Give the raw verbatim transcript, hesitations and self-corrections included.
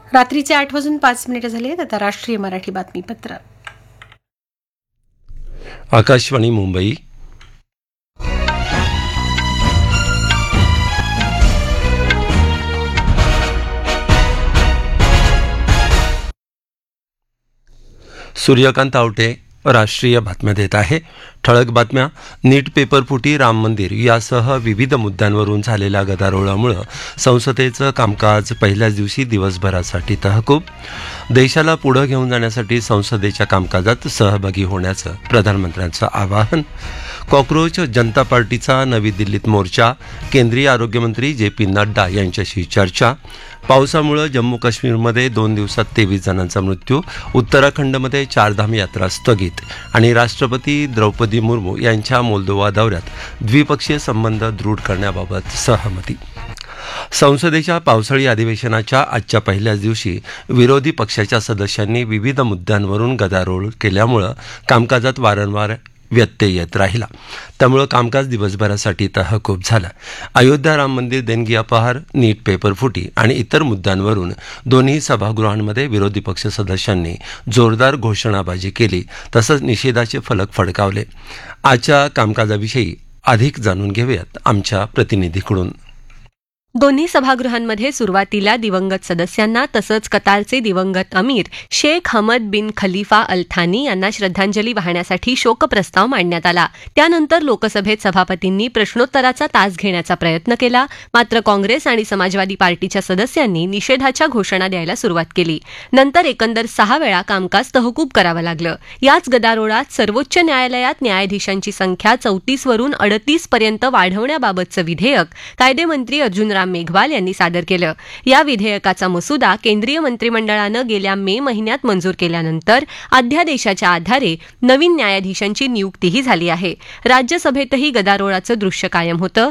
रात्रीचे आठ वाजून पाच मिनिटं झाले. आता राष्ट्रीय मराठी बातमीपत्र. आकाशवाणी मुंबई. सूर्यकांत आवटे राष्ट्रीय बातम्या देत आहे. ठळक बातम्या. नीट पेपरफुटी, राम मंदिर यासह विविध मुद्द्यांवरून झालेल्या गदारोळामुळे संसदेचं कामकाज पहिल्याच दिवशी दिवसभरासाठी तहकूब. देशाला पुढे घेऊन जाण्यासाठी संसदेच्या कामकाजात सहभागी होण्याचं प्रधानमंत्र्यांचं आवाहन. कॉक्रोच जनता पार्टीचा नवी दिल्लीत मोर्चा. केंद्रीय आरोग्यमंत्री जे पी नड्डा यांच्याशी चर्चा. पावसामुळे जम्मू काश्मीरमध्ये दोन दिवसात तेवीस जणांचा मृत्यू. उत्तराखंडमध्ये चारधाम यात्रा स्थगित. आणि राष्ट्रपती द्रौपदी मुर्मू यांच्या मोल्दोवा दौऱ्यात द्विपक्षीय संबंध दृढ करण्याबाबत सहमती. संसदेच्या पावसाळी अधिवेशनाच्या आजच्या पहिल्याच दिवशी विरोधी पक्षाच्या सदस्यांनी विविध मुद्द्यांवरून गदारोळ केल्यामुळं कामकाजात वारंवार व्यत्यय येत राहिला. त्यामुळं कामकाज दिवसभरासाठी तहकूब झालं. अयोध्या राम मंदिर देणगी अपहार, नीट पेपरफुटी आणि इतर मुद्द्यांवरून दोन्ही सभागृहांमध्ये विरोधी पक्ष सदस्यांनी जोरदार घोषणाबाजी केली, तसंच निषेधाचे फलक फडकावले. आजच्या कामकाजाविषयी अधिक जाणून घेऊयात आमच्या प्रतिनिधीकडून. दोन्ही सभागृहांमध्ये सुरुवातीला दिवंगत सदस्यांना तसंच कतारचे दिवंगत अमीर शेख हमद बिन खलिफा अल थानी यांना श्रद्धांजली वाहण्यासाठी शोकप्रस्ताव मांडण्यात आला. त्यानंतर लोकसभेत सभापतींनी प्रश्नोत्तराचा तास घेण्याचा प्रयत्न केला. मात्र काँग्रेस आणि समाजवादी पार्टीच्या सदस्यांनी निषेधाच्या घोषणा द्यायला सुरुवात केली. नंतर एकंदर सहा वेळा कामकाज तहकूब करावं लागलं. याच गदारोळात सर्वोच्च न्यायालयात न्यायाधीशांची संख्या चौतीस वरून अडतीस पर्यंत वाढवण्याबाबतचं विधेयक कायदेमंत्री अर्जुन राम मेघवाल यांनी सादर केलं. या विधेयकाचा मसुदा केंद्रीय मंत्रिमंडळानं गेल्या मे महिन्यात मंजूर केल्यानंतर अध्यादेशाच्या आधारे नवीन न्यायाधीशांची नियुक्तीही झाली आहे. राज्यसभेतही गदारोळाचं दृश्य कायम होतं.